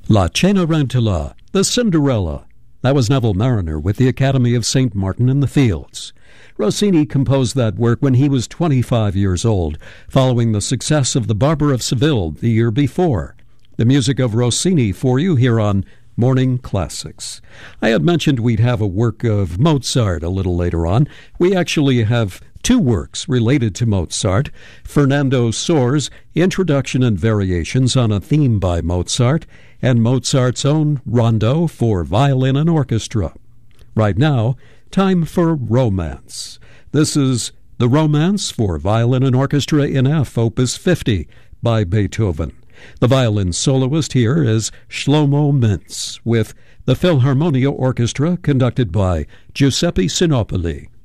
La Cenerentola, the Cinderella. That was Neville Marriner with the Academy of St. Martin in the Fields. Rossini composed that work when he was 25 years old, following the success of The Barber of Seville the year before. The music of Rossini for you here on Morning Classics. I had mentioned we'd have a work of Mozart a little later on. We actually have two works related to Mozart. Fernando Sohr's Introduction and Variations on a Theme by Mozart, and Mozart's own Rondo for Violin and Orchestra. Right now, time for Romance. This is the Romance for Violin and Orchestra in F, Opus 50 by Beethoven. The violin soloist here is Shlomo Mintz with the Philharmonia Orchestra conducted by Giuseppe Sinopoli.